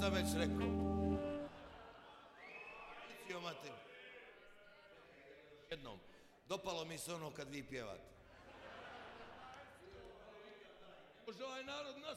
sam već rekao. Jednom, dopalo mi se ono kad vi pjevate. Može ovaj narod nas